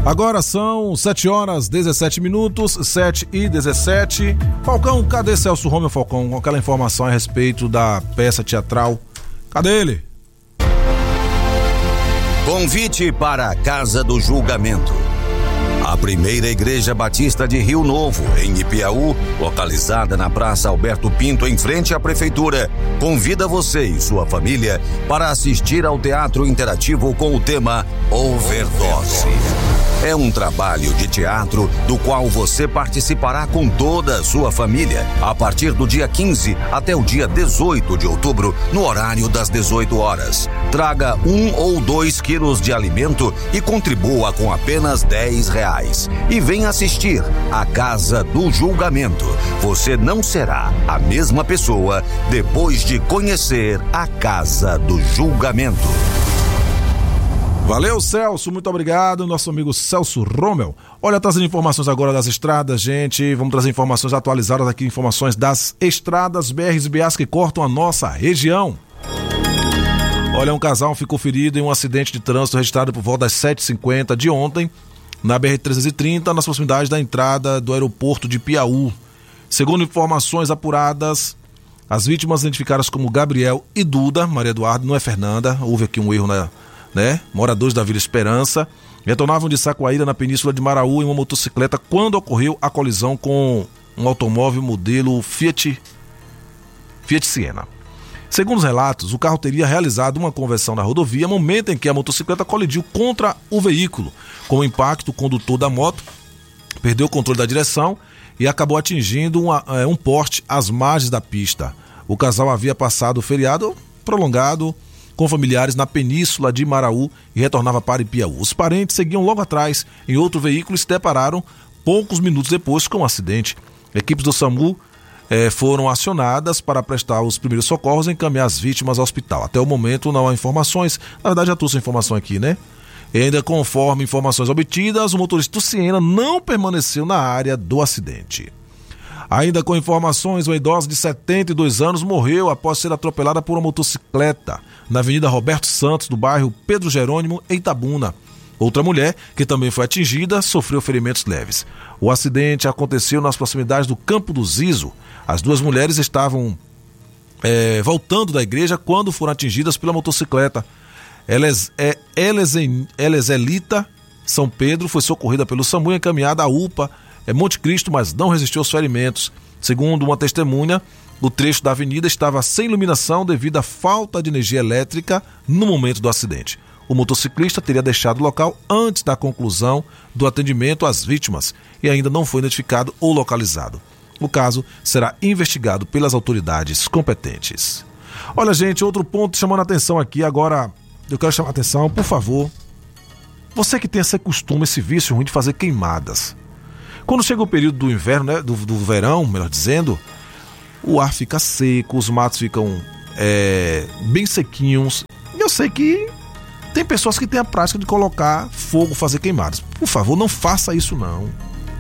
Agora são 7h17, 7h17. Falcão, cadê Celso Romeu, Falcão, com aquela informação a respeito da peça teatral? Cadê ele? Convite para a Casa do Julgamento. A primeira igreja batista de Rio Novo, em Ipiaú, localizada na Praça Alberto Pinto, em frente à Prefeitura, convida você e sua família para assistir ao teatro interativo com o tema Overdose. É um trabalho de teatro do qual você participará com toda a sua família a partir do dia 15 até o dia 18 de outubro, no horário das 18 horas. Traga 1 ou 2 quilos de alimento e contribua com apenas R$10. E venha assistir a Casa do Julgamento. Você não será a mesma pessoa depois de conhecer a Casa do Julgamento. Valeu, Celso, muito obrigado, nosso amigo Celso Romeu. Olha, trazendo informações agora das estradas, gente, vamos trazer informações atualizadas aqui, informações das estradas BRs e BAs que cortam a nossa região. Olha, um casal ficou ferido em um acidente de trânsito registrado por volta das 7h50 de ontem, na BR-330, nas proximidades da entrada do aeroporto de Ipiaú. Segundo informações apuradas, as vítimas identificadas como Gabriel e Duda, Maria Eduarda, não é Fernanda, houve aqui um erro moradores da Vila Esperança, retornavam de Saquaíra, na Península de Maraú, em uma motocicleta, quando ocorreu a colisão com um automóvel modelo Fiat Siena. Segundo os relatos, o carro teria realizado uma conversão na rodovia, momento em que a motocicleta colidiu contra o veículo. Com o impacto, o condutor da moto perdeu o controle da direção e acabou atingindo um poste às margens da pista. O casal havia passado o feriado prolongado com familiares na Península de Maraú e retornava para Ipiaú. Os parentes seguiam logo atrás em outro veículo e se depararam poucos minutos depois com o acidente. Equipes do SAMU foram acionadas para prestar os primeiros socorros e encaminhar as vítimas ao hospital. Até o momento não há informações, na verdade já trouxe a informação aqui, né? E ainda conforme informações obtidas, o motorista do Siena não permaneceu na área do acidente. Ainda com informações, uma idosa de 72 anos morreu após ser atropelada por uma motocicleta na Avenida Roberto Santos, do bairro Pedro Jerônimo, em Itabuna. Outra mulher, que também foi atingida, sofreu ferimentos leves. O acidente aconteceu nas proximidades do Campo do Zizo. As duas mulheres estavam voltando da igreja quando foram atingidas pela motocicleta. Elezelita São Pedro foi socorrida pelo SAMU e encaminhada à UPA Monte Cristo, mas não resistiu aos ferimentos. Segundo uma testemunha, o trecho da avenida estava sem iluminação devido à falta de energia elétrica no momento do acidente. O motociclista teria deixado o local antes da conclusão do atendimento às vítimas e ainda não foi identificado ou localizado. O caso será investigado pelas autoridades competentes. Olha, gente, outro ponto chamando a atenção aqui agora, eu quero chamar a atenção, por favor, você que tem esse costume, esse vício ruim de fazer queimadas. Quando chega o período do inverno, né, do verão, melhor dizendo, o ar fica seco, os matos ficam bem sequinhos. Eu sei que tem pessoas que têm a prática de colocar fogo, fazer queimadas. Por favor, não faça isso não.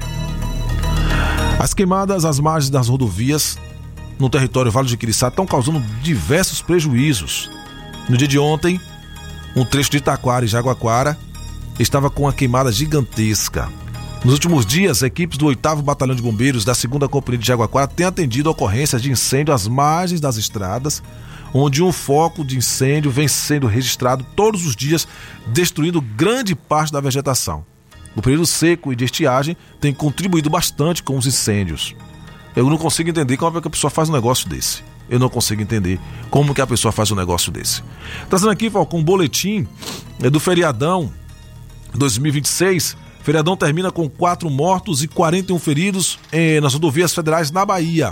As queimadas às margens das rodovias no território Vale do Iquiriçá estão causando diversos prejuízos. No dia de ontem, um trecho de Itaquara e Jaguaquara estava com uma queimada gigantesca. Nos últimos dias, equipes do 8º Batalhão de Bombeiros da 2ª Companhia de Jaguaquara têm atendido ocorrências de incêndio às margens das estradas, onde um foco de incêndio vem sendo registrado todos os dias, destruindo grande parte da vegetação. O período seco e de estiagem tem contribuído bastante com os incêndios. Eu não consigo entender como é que a pessoa faz um negócio desse. Eu não consigo entender como que a pessoa faz um negócio desse. Trazendo aqui, Falcão, um boletim do feriadão 2026. Feriadão termina com 4 mortos e 41 feridos nas rodovias federais na Bahia.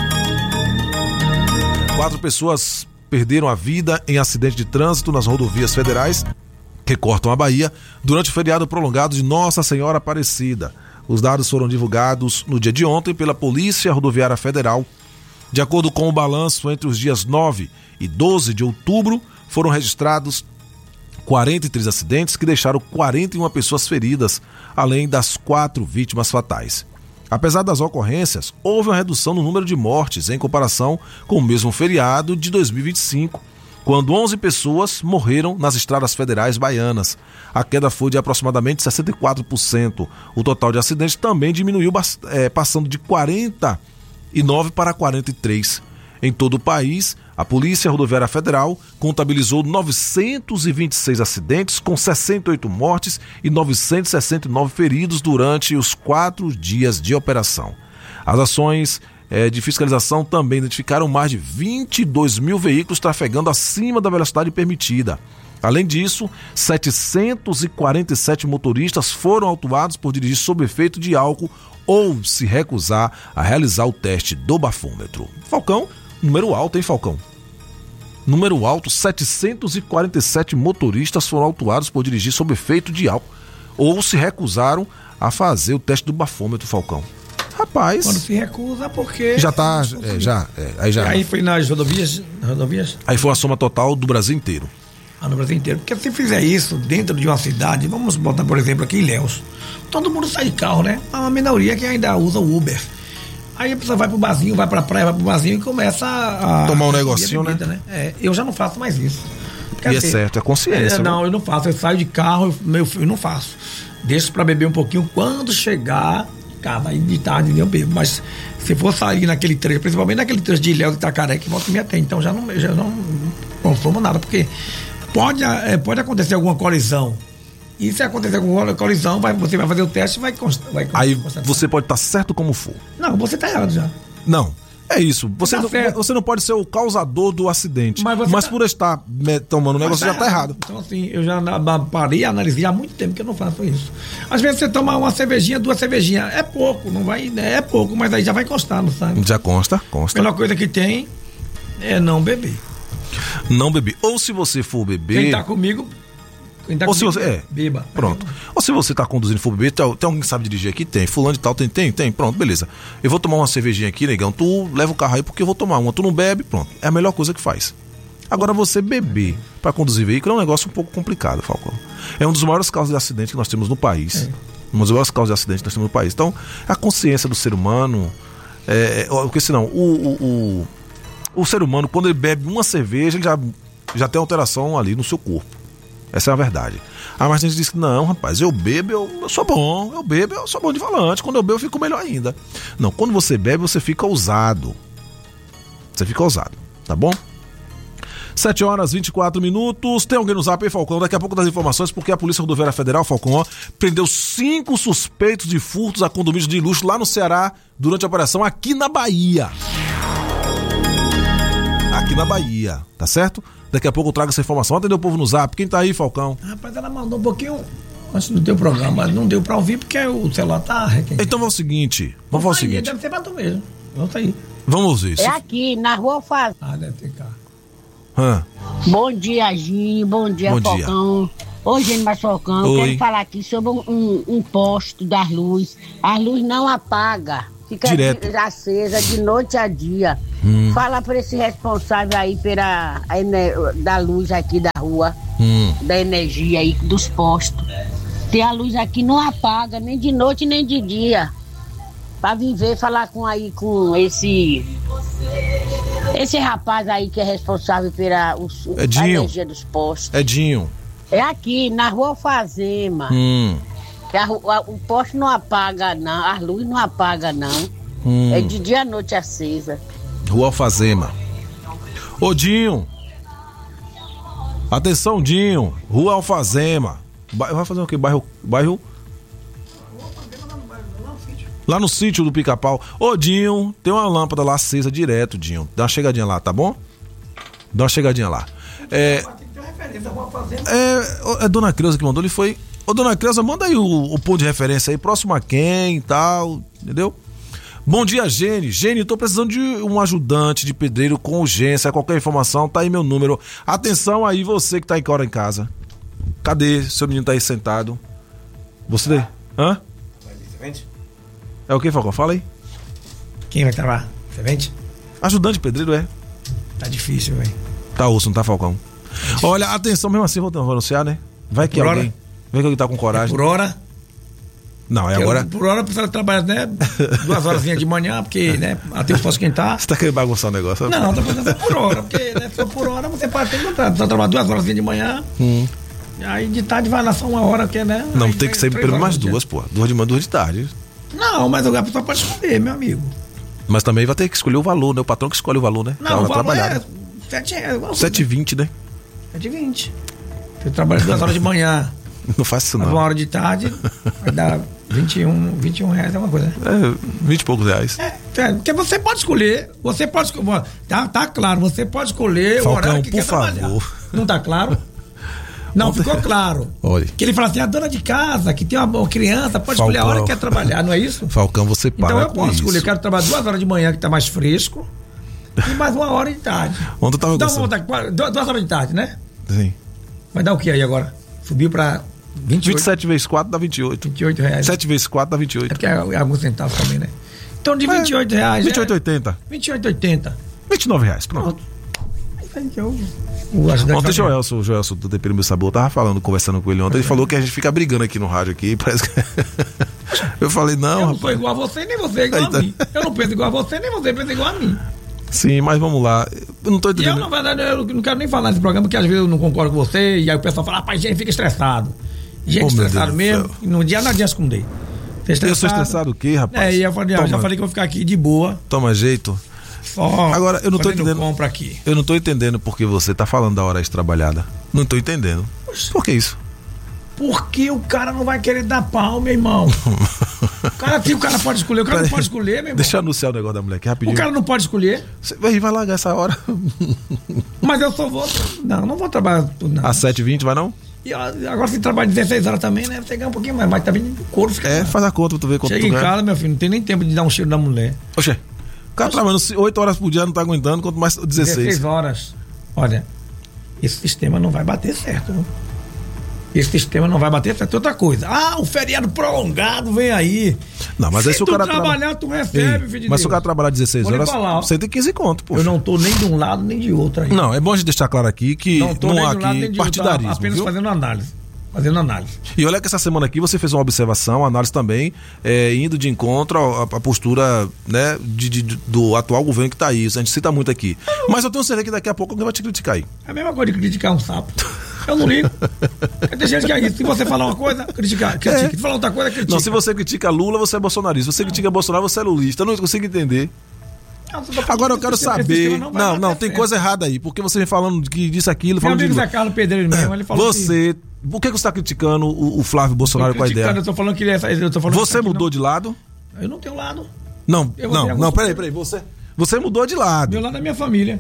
4 pessoas perderam a vida em acidente de trânsito nas rodovias federais que cortam a Bahia durante o feriado prolongado de Nossa Senhora Aparecida. Os dados foram divulgados no dia de ontem pela Polícia Rodoviária Federal. De acordo com o balanço, entre os dias 9 e 12 de outubro, foram registrados 43 acidentes que deixaram 41 pessoas feridas, além das 4 vítimas fatais. Apesar das ocorrências, houve uma redução no número de mortes em comparação com o mesmo feriado de 2025, quando 11 pessoas morreram nas estradas federais baianas. A queda foi de aproximadamente 64%. O total de acidentes também diminuiu, passando de 49 para 43. Em todo o país, a Polícia Rodoviária Federal contabilizou 926 acidentes, com 68 mortes e 969 feridos durante os 4 dias de operação. As ações de fiscalização também identificaram mais de 22 mil veículos trafegando acima da velocidade permitida. Além disso, 747 motoristas foram autuados por dirigir sob efeito de álcool ou se recusar a realizar o teste do bafômetro. Falcão, número alto, hein, Falcão? Número alto, 747 motoristas foram autuados por dirigir sob efeito de álcool ou se recusaram a fazer o teste do bafômetro, Falcão. Rapaz. Quando se recusa, porque. Já tá. Aí já. Aí foi nas rodovias. Aí foi uma soma total do Brasil inteiro. No Brasil inteiro. Porque se fizer isso dentro de uma cidade, vamos botar, por exemplo, aqui em Ilhéus. Todo mundo sai de carro, né? Há uma minoria que ainda usa o Uber. Aí a pessoa vai pro barzinho, vai pra praia, vai pro barzinho e começa a tomar um negocinho, bebida, né? Eu já não faço mais isso. Porque, é certo, é consciência. Não, eu não faço. Eu saio de carro, eu não faço. Deixo pra beber um pouquinho. Quando chegar, cara, aí de tarde eu bebo. Mas se for sair naquele trecho, principalmente naquele trecho de Ilhéus e Itacaré, que volta e meia tem. Então já não consumo nada, porque pode acontecer alguma colisão. E se acontecer alguma colisão, você vai fazer o teste e vai aí você pode estar certo como for. Não, você está errado já. Não, é isso. Você não pode ser o causador do acidente. Mas por estar tomando um negócio, já está errado. Então, assim, eu já parei e analisei há muito tempo que eu não faço isso. Às vezes você toma uma cervejinha, 2 cervejinhas. É pouco, não vai. É pouco, mas aí já vai constar, não sabe? Já consta. A melhor coisa que tem é não beber. Não beber. Ou se você for beber. Quem tá comigo. Ou se você. Beba. Pronto. Ou se você tá conduzindo e for beber, tem alguém que sabe dirigir aqui? Tem. Fulano de tal, tem. Pronto, beleza. Eu vou tomar uma cervejinha aqui, negão. Tu leva o carro aí porque eu vou tomar uma. Tu não bebe, pronto. É a melhor coisa que faz. Agora, você beber para conduzir veículo é um negócio um pouco complicado, Falcão. É um dos maiores causas de acidente que nós temos no país. Uma das maiores causas de acidente que nós temos no país. Então, a consciência do ser humano. Porque senão, o ser humano, quando ele bebe uma cerveja, ele já tem alteração ali no seu corpo. Essa é a verdade. Mas tem gente que diz que não, rapaz, eu bebo, eu sou bom. Eu bebo, eu sou bom de volante. Quando eu bebo, eu fico melhor ainda. Não, quando você bebe, você fica ousado. Você fica ousado, tá bom? 7h24. Tem alguém no zap aí, Falcão? Daqui a pouco das informações, porque a Polícia Rodoviária Federal, Falcão, prendeu 5 suspeitos de furtos a condomínios de luxo lá no Ceará durante a operação aqui na Bahia. Aqui na Bahia, tá certo? Daqui a pouco eu trago essa informação. Atendeu o povo no zap. Quem tá aí, Falcão? Rapaz, ela mandou um pouquinho antes do teu programa, mas não deu pra ouvir porque o celular tá requentado. Então vamos ao seguinte. Vamos fazer o seguinte. Deve ser pra tu mesmo. Vamos sair. Vamos ver isso. É aqui, na Rua Faz. Deve ter cá. Bom dia, Ginho. Bom dia, Falcão. Oi, Gênio mais Falcão. Eu quero falar aqui sobre um posto das luzes. As luzes não apagam. Fica acesa de noite a dia. Fala para esse responsável aí da luz aqui da rua, da energia aí, dos postos. Tem a luz aqui, não apaga, nem de noite nem de dia. Pra viver, falar com esse rapaz aí que é responsável pela energia dos postos. Edinho. É aqui, na Rua Alfazema. Que o poste não apaga, não. As luzes não apagam, não. É de dia à noite acesa. Rua Alfazema. Ô, Dinho. Atenção, Dinho. Rua Alfazema. Vai fazer o quê? Bairro? Lá no sítio do Pica-Pau. Ô, Dinho, tem uma lâmpada lá acesa direto, Dinho. Dá uma chegadinha lá, tá bom? Dá uma chegadinha lá. É Dona Creuza que mandou, ele foi... Ô, Dona Creuza, manda aí o ponto de referência aí, próximo a quem e tal, entendeu? Bom dia, Gene, tô precisando de um ajudante de pedreiro com urgência, qualquer informação, tá aí meu número. Atenção aí, você que tá agora em casa. Cadê? Seu menino tá aí sentado. Você... Hã? É o que, Falcão? Fala aí. Quem vai trabalhar? Servente? Ajudante de pedreiro, é. Tá difícil, velho. Tá osso, não tá, Falcão? Olha, atenção, mesmo assim, vou anunciar, né? Vai que alguém tá com coragem. Por hora? Não, é agora... Por hora precisa trabalhar, né? 2 horas de manhã, porque, né? Até eu posso esquentar. Você tá querendo bagunçar o negócio? Não, tô fazendo por hora, porque, né? Se for por hora, você pode ter que trabalhar 2 horas de manhã. Aí de tarde vai lá só 1 hora, que, né? Não, aí tem que ser pelo menos 2, pô. 2 de manhã, 2 de tarde. Não, mas a pessoa pode escolher, meu amigo. Mas também vai ter que escolher o valor, né? O patrão que escolhe o valor, né? Não, o valor é R$7. 7,20, né? 7,20. Você trabalha 2 horas de manhã. Não faço isso, não. 1 hora de tarde, vai dar R$21 reais, é uma coisa. 20 e poucos reais. Porque você pode escolher, tá claro, você pode escolher Falcão, o horário que por quer favor. trabalhar. Não tá claro? Não, ficou claro. Olha. Que ele fala assim, a dona de casa, que tem uma criança, pode escolher a hora que quer trabalhar, não é isso? Falcão, você para então eu com posso isso. escolher, eu quero trabalhar 2 horas de manhã, que tá mais fresco, e mais 1 hora de tarde. Ontem eu tava Então gostando. vamos botar 2 horas de tarde, né? Sim. Vai dar o que aí agora? Subiu pra 28? 27 vezes 4 dá 28. 28 reais. 7 vezes 4 dá É 28. porque é alguns centavos também, né? Então de 28 reais. 28,80. 28,80. 29 reais, pronto. Isso aí que eu ajudante. Ontem o Joelson do Tempero Meu Sabor tava conversando com ele ontem, ele falou que a gente fica brigando aqui no rádio aqui, parece que... Eu falei, não, eu não sou igual a você, nem você é igual a mim. Eu não penso igual a você, nem você pensa igual a mim. Sim, mas vamos lá. Eu não tô E entendendo. eu, na verdade, eu não quero nem falar nesse programa, porque às vezes eu não concordo com você, e aí o pessoal fala, rapaz, gente fica estressado. Gente estressado mesmo, e não adianta esconder. Eu sou estressado o quê, rapaz? E eu já falei que eu vou ficar aqui de boa. Toma jeito. Só agora, eu não tô entendendo. Compra aqui. Eu não tô entendendo porque você tá falando da hora extra trabalhada. Não tô entendendo. Por que isso? Porque o cara não vai querer dar pau, meu irmão. O cara pode escolher, o cara não pode escolher, meu irmão. Deixa eu anunciar o negócio da mulher aqui rapidinho. O cara não pode escolher. Você vai largar essa hora. Mas eu só vou. Não vou trabalhar tudo, não. Às 7h20, vai não? E agora se trabalha 16 horas também, né? Você ganha um pouquinho mais, mas também o couro fica. Faz a conta pra tu ver quanto chega tu ganha. Chega em casa, meu filho, não tem nem tempo de dar um cheiro da mulher. Oxê. O cara trabalhando 8 horas por dia, não tá aguentando, quanto mais 16. 16 horas. Olha, esse sistema não vai bater certo, viu? Esse sistema não vai bater certo. Outra coisa. O feriado prolongado vem aí. Não, mas aí se o cara trabalhar, tu recebe, filho de Mas se o Deus. cara trabalhar 16 horas, 115 conto, pô. Eu não tô nem de um lado nem de outro aí. Não, é bom a gente deixar claro aqui que não há aqui partidarismo. Apenas viu? fazendo análise. E olha que essa semana aqui você fez uma observação, análise também, indo de encontro à postura, né, do atual governo que está aí. Isso a gente cita muito aqui. Mas eu tenho certeza que daqui a pouco alguém vai te criticar aí. É a mesma coisa de criticar um sapo. Eu não ligo. Tem gente que é isso. Se você falar uma coisa, critica. Se falar outra coisa, critica. Não, se você critica Lula, você é bolsonarista. Se você critica Bolsonaro, você é lulista. Eu não consigo entender. Agora eu quero saber. Não, tem coisa errada aí. Porque você vem falando que disse aquilo. Meu amigo Zé Carlos Pedreiro mesmo, ele falou você. Por que você está criticando o Flávio Bolsonaro com a ideia? Eu tô falando que ele Você mudou de lado? Eu não tenho lado. Não, peraí. Você mudou de lado. Meu lado é minha família.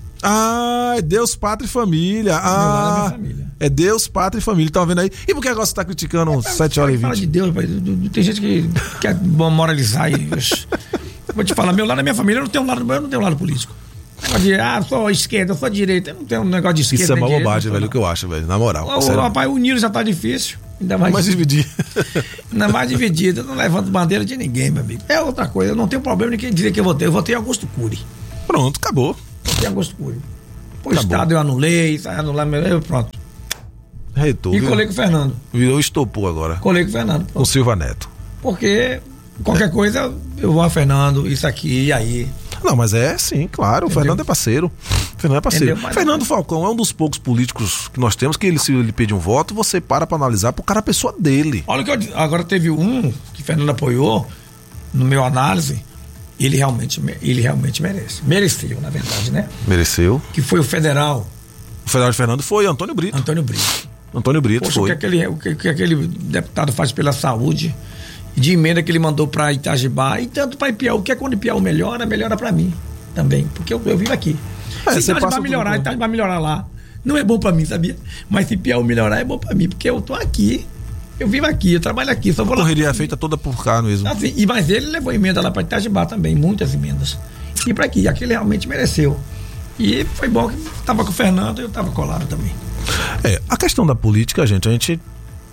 É Deus, Pátria e Família. Meu lado é minha família. É Deus, Pátria e Família. Tá vendo aí? E por que agora você está criticando 7 horas e 20? Fala de Deus, rapaz. Tem gente que quer moralizar e. Vou te falar, meu lado é minha família. Eu não tenho lado político. Sou esquerda, eu sou direita. Eu não tenho um negócio de esquerda. Isso é uma bobagem, velho, o que eu acho, velho. Na moral. Rapaz, o Nilo já tá difícil. Ainda mais dividido. Ainda mais dividido. Eu não levanto bandeira de ninguém, meu amigo. É outra coisa. Eu não tenho problema em quem dizer que eu votei. Eu votei em Augusto Cury. Pronto, acabou. Votei em Augusto Cury. O Estado eu anulei, pronto. Reitor. E colei com o Fernando. Virou estopou agora. Colei com o Fernando. Pronto. Com o Silva Neto. Porque qualquer coisa eu vou a Fernando, isso aqui e aí. Não, mas sim, claro. Entendeu? O Fernando é parceiro. Fernando Falcão é um dos poucos políticos que nós temos que se ele pedir um voto, você para analisar pro cara a pessoa dele. Olha que agora teve um que Fernando apoiou no meu análise. Ele realmente merece. Mereceu, na verdade, né? Mereceu. Que foi o federal. O federal de Fernando foi Antônio Brito. Poxa, foi. O que aquele deputado faz pela saúde, de emenda que ele mandou para Itajibá e tanto para Ipiaú, que é quando Ipiaú melhora para mim também, porque eu vivo aqui. Se Itajibá melhorar lá, não é bom para mim, sabia? Mas se Ipiaú melhorar é bom para mim, porque eu tô aqui, eu vivo aqui, eu trabalho aqui. Só vou lá. A correria é feita toda por cá mesmo. Assim, mas ele levou emenda lá para Itajibá também, muitas emendas. E para aqui, aquele realmente mereceu. E foi bom que estava com o Fernando e eu estava colado também. A questão da política, a gente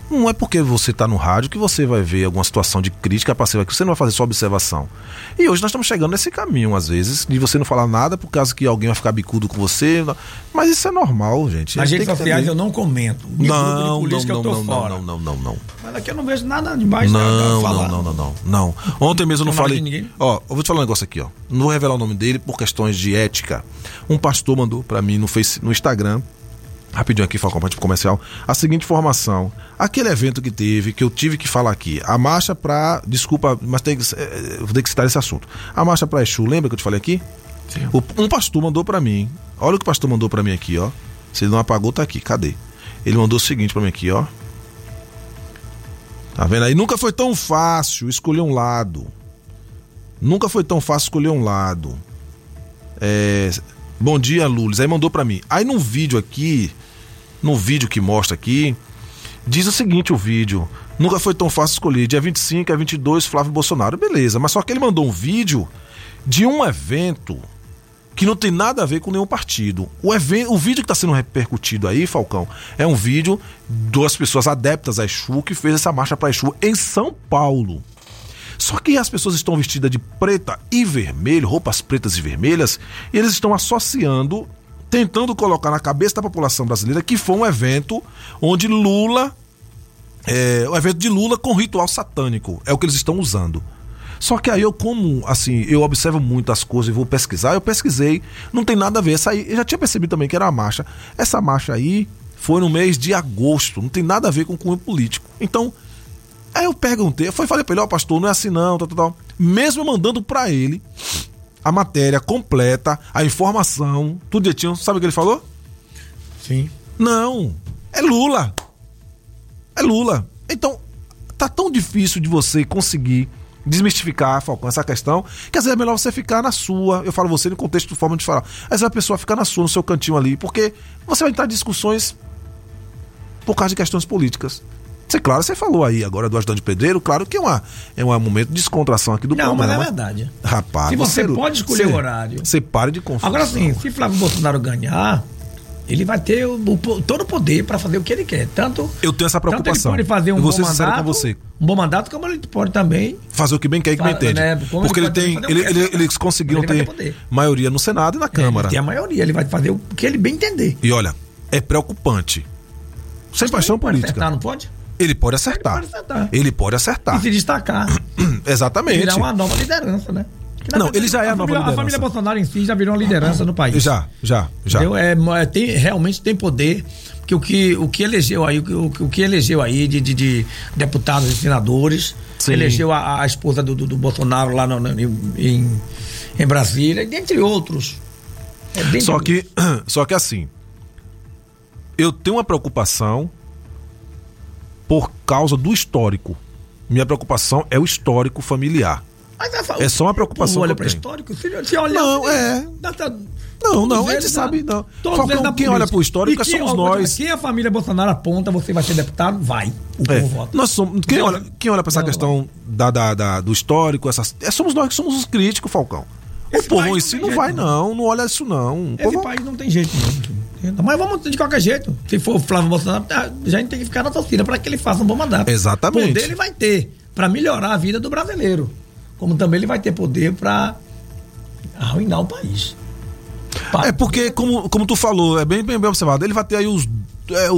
Não é porque você está no rádio que você vai ver alguma situação de crítica passiva, que você não vai fazer só observação. E hoje nós estamos chegando nesse caminho, às vezes, de você não falar nada por causa que alguém vai ficar bicudo com você. Mas isso é normal, gente. Nas redes sociais eu não comento. Não. Mas aqui eu não vejo nada demais. Não. Ontem mesmo eu não falei. Ó, eu vou te falar um negócio aqui, ó. Não vou revelar o nome dele por questões de ética. Um pastor mandou pra mim no Instagram, rapidinho aqui, Falcão, para tipo comercial, a seguinte informação: aquele evento que teve, que eu tive que falar aqui, a marcha pra, desculpa, mas vou ter que citar esse assunto, a marcha pra Exu, lembra que eu te falei aqui? Sim. Um pastor mandou pra mim, olha o que o pastor mandou pra mim aqui, ó, se ele não apagou, tá aqui, cadê? Ele mandou o seguinte pra mim aqui, ó, tá vendo aí? Nunca foi tão fácil escolher um lado, bom dia, Lules. Aí mandou pra mim. Aí no vídeo que mostra aqui, diz o seguinte, o vídeo: nunca foi tão fácil escolher, dia 25 a 22, Flávio Bolsonaro. Beleza, mas só que ele mandou um vídeo de um evento que não tem nada a ver com nenhum partido. O vídeo que está sendo repercutido aí, Falcão, é um vídeo das pessoas adeptas a Exu que fez essa marcha pra Exu em São Paulo. Só que as pessoas estão vestidas de preta e vermelho, roupas pretas e vermelhas, e eles estão associando, tentando colocar na cabeça da população brasileira que foi um evento onde Lula, um evento de Lula com ritual satânico, é o que eles estão usando. Só que aí eu observo muito as coisas e vou pesquisar, eu pesquisei, não tem nada a ver, eu já tinha percebido também que era uma marcha. Essa marcha aí foi no mês de agosto, não tem nada a ver com cunho político. Então, aí eu perguntei, falei pra ele: ó, pastor, não é assim não, tal. Mesmo mandando pra ele a matéria completa, a informação, tudo direitinho, sabe o que ele falou? Sim. Não, é Lula. Então, tá tão difícil de você conseguir desmistificar, Falcão, essa questão, que às vezes é melhor você ficar na sua, eu falo você no contexto de forma de falar, às vezes a pessoa fica na sua, no seu cantinho ali, porque você vai entrar em discussões por causa de questões políticas. Claro, você falou aí agora do ajudante de pedreiro, claro que é um momento de descontração aqui do programa. Não, mas é verdade. Rapaz, se você pode escolher o horário. Você pare de confusão. Agora sim, se Flávio Bolsonaro ganhar, ele vai ter todo o poder para fazer o que ele quer. Eu tenho essa preocupação. Tanto ele pode fazer um bom mandato, como ele pode também fazer o que bem quer e que bem entende. Né? Porque eles conseguiram ter maioria no Senado e na Câmara. Ele tem a maioria, ele vai fazer o que ele bem entender. E olha, é preocupante. Sem paixão política. Acertar, não pode? Ele pode acertar. E se destacar. Exatamente. Virar uma nova liderança, né? Não, ele já é a nova liderança. A família Bolsonaro em si já virou uma liderança no país. Já. Realmente tem poder, porque o que elegeu aí de deputados e senadores, sim, elegeu a esposa do Bolsonaro lá em Brasília, dentre outros. Só que assim, eu tenho uma preocupação por causa do histórico. Minha preocupação é o histórico familiar. É só uma preocupação que eu tenho. Histórico? Se olhar, não, a gente sabe, não. Falcão, quem olha pro histórico somos nós. Quem a família Bolsonaro aponta, você vai ser deputado, vai. O povo vota. Nós somos, quem olha pra essa questão do histórico, somos nós que somos os críticos, Falcão. O povo em si não vai, não olha isso, não. Esse país não tem jeito, não. Mas vamos de qualquer jeito. Se for o Flávio Bolsonaro, a gente tem que ficar na torcida para que ele faça um bom mandato. Exatamente. Poder ele vai ter para melhorar a vida do brasileiro. Como também ele vai ter poder para arruinar o país. Porque, como tu falou, é bem observado, ele vai ter aí